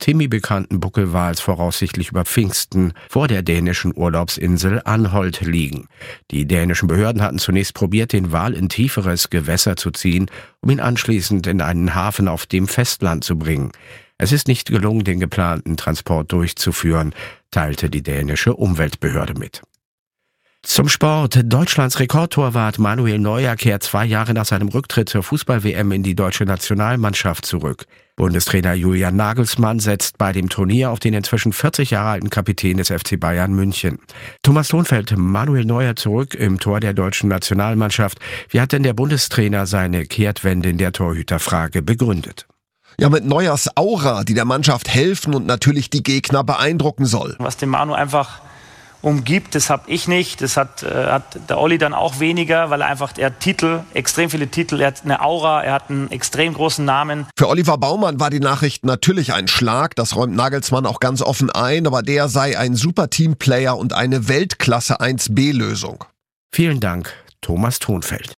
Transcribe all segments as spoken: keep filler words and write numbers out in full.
semi-bekannten Buckelwals voraussichtlich über Pfingsten vor der dänischen Urlaubsinsel Anholt liegen. Die dänischen Behörden hatten zunächst probiert, den Wal in tieferes Gewässer zu ziehen, um ihn anschließend in einen Hafen auf dem Festland zu bringen. Es ist nicht gelungen, den geplanten Transport durchzuführen, teilte die dänische Umweltbehörde mit. Zum Sport. Deutschlands Rekordtorwart Manuel Neuer kehrt zwei Jahre nach seinem Rücktritt zur Fußball-W M in die deutsche Nationalmannschaft zurück. Bundestrainer Julian Nagelsmann setzt bei dem Turnier auf den inzwischen vierzig Jahre alten Kapitän des F C Bayern München. Thomas Thonfeld, Manuel Neuer zurück im Tor der deutschen Nationalmannschaft. Wie hat denn der Bundestrainer seine Kehrtwende in der Torhüterfrage begründet? Ja, mit Neuers Aura, die der Mannschaft helfen und natürlich die Gegner beeindrucken soll. Was den Manu einfach umgibt, das habe ich nicht, das hat, äh, hat der Olli dann auch weniger, weil er einfach, er hat Titel, extrem viele Titel, er hat eine Aura, er hat einen extrem großen Namen. Für Oliver Baumann war die Nachricht natürlich ein Schlag, das räumt Nagelsmann auch ganz offen ein, aber der sei ein super Teamplayer und eine Weltklasse eins B Lösung. Vielen Dank, Thomas Thonfeld.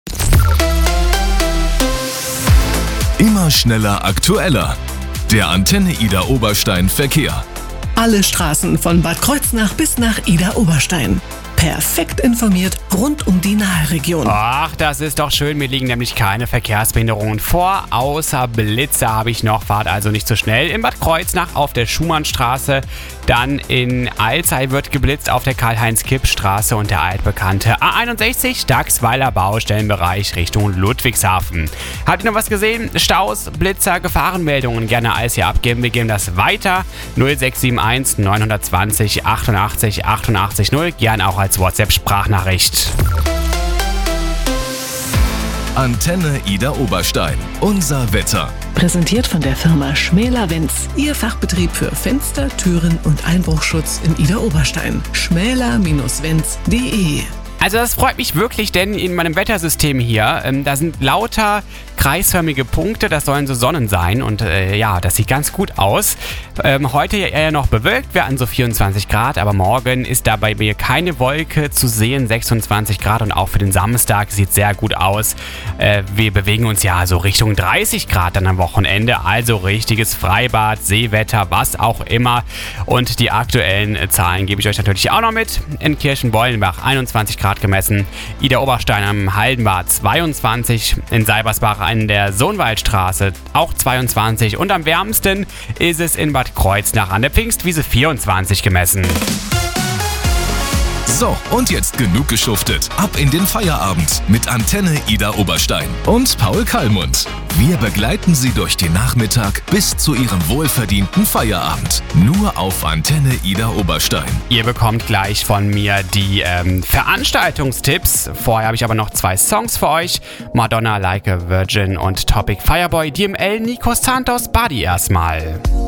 Immer schneller, aktueller. Der Antenne Ida Oberstein Verkehr. Alle Straßen von Bad Kreuznach bis nach Ida Oberstein. Perfekt informiert rund um die Nahe-Region. Ach, das ist doch schön. Mir liegen nämlich keine Verkehrsbehinderungen vor. Außer Blitze habe ich noch. Fahrt also nicht so schnell. In Bad Kreuznach auf der Schumannstraße. Dann in Alzey wird geblitzt auf der Karl-Heinz-Kipp-Straße und der altbekannte A einundsechzig Dachsweiler Baustellenbereich Richtung Ludwigshafen. Habt ihr noch was gesehen? Staus, Blitzer, Gefahrenmeldungen gerne alles hier abgeben. Wir geben das weiter. null sechs sieben eins neun zwei null achtundachtzig achtundachtzig null. Gerne auch als WhatsApp-Sprachnachricht. Antenne Ida Oberstein. Unser Wetter. Präsentiert von der Firma Schmäler-Wenz. Ihr Fachbetrieb für Fenster, Türen und Einbruchschutz in Ida Oberstein. schmäler Bindestrich wenz punkt de. Also das freut mich wirklich, denn in meinem Wettersystem hier, ähm, da sind lauter kreisförmige Punkte, das sollen so Sonnen sein und äh, ja, das sieht ganz gut aus. Ähm, heute eher noch bewölkt, wir hatten so vierundzwanzig Grad, aber morgen ist da bei mir keine Wolke zu sehen, sechsundzwanzig Grad und auch für den Samstag sieht sehr gut aus. Äh, wir bewegen uns ja so Richtung dreißig Grad dann am Wochenende, also richtiges Freibad, Seewetter, was auch immer. Und die aktuellen äh, Zahlen gebe ich euch natürlich auch noch mit. In Kirchenbeulenbach einundzwanzig Grad gemessen, Ida Oberstein am Haldenbad zweiundzwanzig, in Seibersbach an der Sohnwaldstraße auch zweiundzwanzig und am wärmsten ist es in Bad Kreuznach an der Pfingstwiese vierundzwanzig gemessen. So, und jetzt genug geschuftet. Ab in den Feierabend mit Antenne Ida Oberstein und Paul Kallmund. Wir begleiten Sie durch den Nachmittag bis zu Ihrem wohlverdienten Feierabend. Nur auf Antenne Ida Oberstein. Ihr bekommt gleich von mir die ähm, Veranstaltungstipps. Vorher habe ich aber noch zwei Songs für euch. Madonna, Like a Virgin und Topic Fireboy, D M L, Nico Santos, Buddy erstmal.